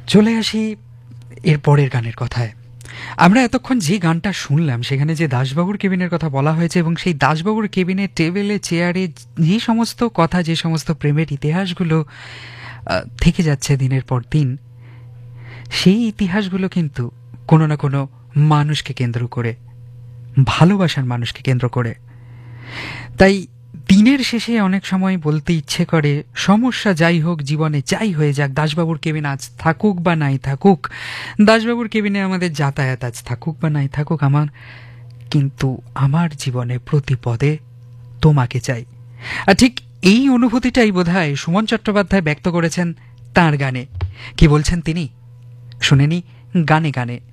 চলে আসি এর পরের গানের কথায়। আমরা এতক্ষণ যে গানটা শুনলাম সেখানে যে দাসবাবুর কেবিনের কথা বলা হয়েছে এবং সেই দাসবাবুর কেবিনের টেবিলে চেয়ারে যে সমস্ত কথা, যে সমস্ত প্রেমের ইতিহাসগুলো থেকে যাচ্ছে দিনের পর দিন, সেই ইতিহাসগুলো কিন্তু কোনো না কোনো মানুষকে কেন্দ্র করে, ভালোবাসার মানুষকে কেন্দ্র করে। তাই দিনের শেষে অনেক সময় বলতে ইচ্ছে করে, সমস্যা যাই হোক, জীবনে যাই হয়ে যাক, দাসবাবুর কেবিন আজ থাকুক বা নাই থাকুক, দাসবাবুর কেবিনে আমাদের যাতায়াত আজ থাকুক বা নাই থাকুক, কিন্তু আমার জীবনে প্রতি পদে তোমাকে চাই। আর ঠিক এই অনুভূতিটাই বোধহয় সুমন চট্টোপাধ্যায় ব্যক্ত করেছেন তাঁর গানে। কি বলছেন তিনি, শুনে নি গানে গানে।